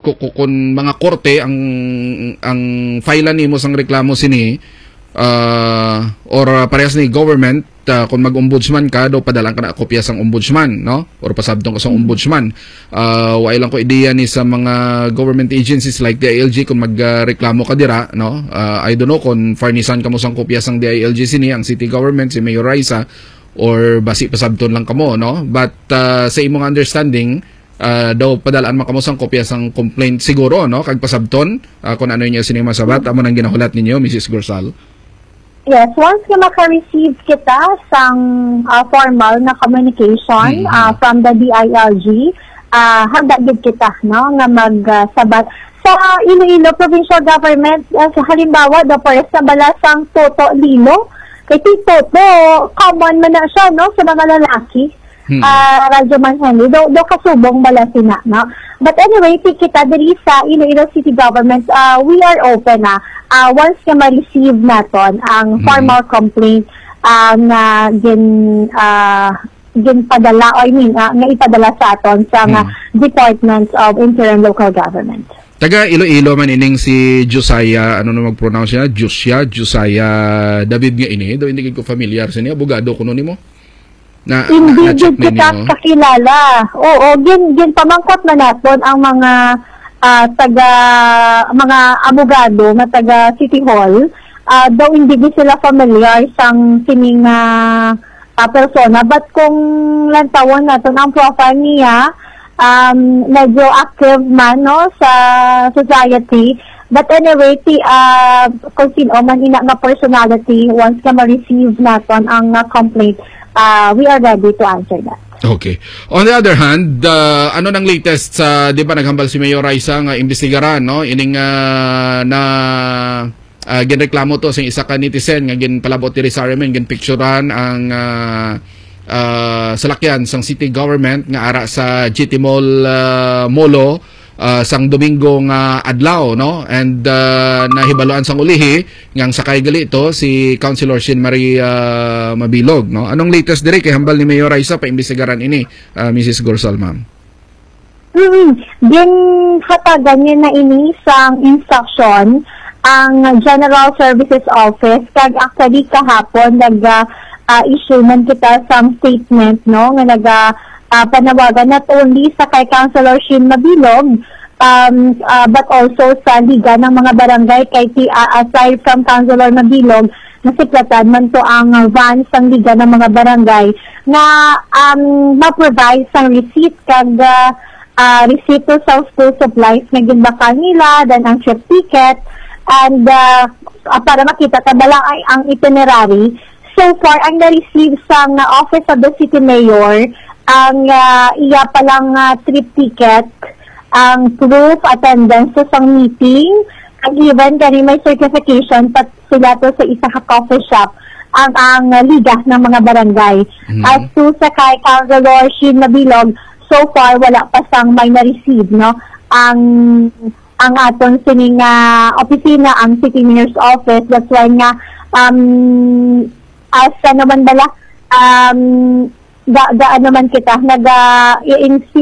kung mga korte ang filean nimo sang reklamo sini or parehas ni government, kung mag-ombudsman ka, do padalang ka na kopya sang ombudsman, no? Or pasabtong ka sang ombudsman. Wa lang ko ideya ni sa mga government agencies like DILG kung magreklamo ka dira, no? I don't know kung farnisan ka mo sang kopya sang DILG sini, ang city government, si Mayor Raisa, or basi pasabton lang kamo, no? But sa imong understanding, daw padalaan makamusang kopya sang complaint siguro, no? Kag pasabton kung ano niya sini masabat, amo nang ginahulat ninyo, Mrs. Gorsal. Yes, once na maka-receive kita sang formal na communication from the DILG, handa gid kita, no, nga magsabat sa Iloilo Provincial Government. Sa halimbawa, the first sa balasang Toto Lilo, kay Toto, common man na siya, no, sa mga lalaki. Radyo man Henry, do kasubong bala sina, no? But anyway, kita diri sa Iloilo City Government, we are open na. Once na ma-receive naton ang formal complaint na ginpadala, or I mean, nga ipadala sa aton sa Department of Interior and Local Government. Taga Iloilo man ining si Josiah, ano na mag-pronounce niya? Josiah David nga ini, do hindi ko familiar sa niya, abogado kuno nimo? Hindi kita kakilala. Oo, gin pamangkot na naton ang mga mga abogado na taga City Hall, daw hindi sila familiar sang sining persona. But kung lantawan natin ang profile niya, medyo active man, no, sa society. But anyway, kung sino man ina nga personality, once na ma-receive natin ang complaint, we are ready to answer that. Okay. On the other hand, ano nang latest sa, di ba naghambal si Mayor Raisa nga imbestigaran, no? Ining ginreklamo to sa isa ka netizen nga ginpalabot diri sa Armen, ginpicturean ang salakyan sang city government nga ara sa GT Mall Molo sang Domingo nga adlaw, no? And nahibaluan sang ulihi ngang sakay gali ito si Councilor Shin Marie Mabilog, no? Anong latest dire kay hambal ni Mayor Raisa pa imbestigaran ini, Mrs. Gorsal, ma'am? Din hatagan niya na ini sang instruction ang General Services Office, kag actually kahapon issue man kita some statement, no, nga panawagan not only sa kay Councilor Shin Mabilog, but also sa Liga ng mga barangay, kay aside from Councilor Mabilog, nasiklatan man to ang van sang Liga ng mga barangay na ma-provide sang receipt kag resito sa school supplies na ginbakal nila, dan ang trip ticket, and para makita tabala ay ang itinerary. So far, ang na-receive sang Office of the City Mayor, ang iya palang trip ticket, ang proof attendance sa meeting, ang even kani may certification pat sila to sa isa ka coffee shop ang liga ng mga barangay. As to sa kay Councilor Shin Mabilog, so far wala pa sang may na-receive, no, ang aton sining opisina, ang City Mayor's Office. That's why nga as naman bala naman kita in the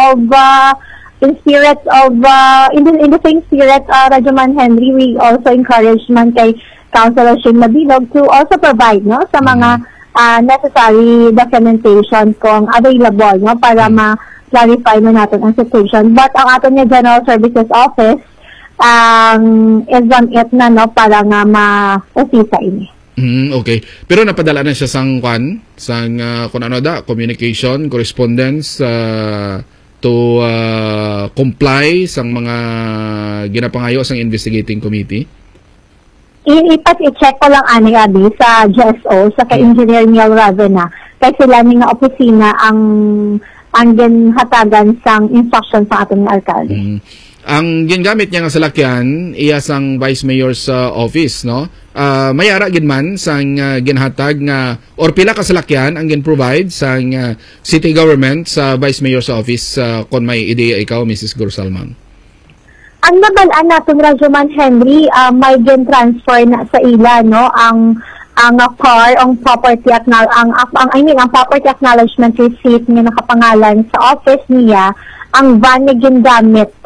same spirit, Rajuman Henry, we also encourage man kay Councilor Shin Mabilog to also provide, no, sa mga necessary documentation kung available, no, para ma-clarify na natin ang situation. But ang aton niya General Services Office is on it na, no, para nga ma-usisa ini. Okay. Pero napadala na siya sang kung ano communication, correspondence to comply sang mga ginapangayo sang investigating committee? I-check ko lang ani abi sa GSO, sa ka-engineer Neil Ravena, kay sila ni nga opisina ang ginhatagan sang instruction sa ating alkalde. Ang gingamit niya nga salakyan iya sang Vice Mayor's office, no? May ara gid man sang ginhatag nga or pila ka salakyan ang gin-provide sang city government sa Vice Mayor's office, kung may ideya ikaw, Mrs. Gorsal, ma'am? Ang nabalaan natin, Rajuman Henry, may gin-transfer na sa ila, no, ang car, ang property ang property acknowledgement receipt nga nakapangalan sa office niya, ang van na gingamit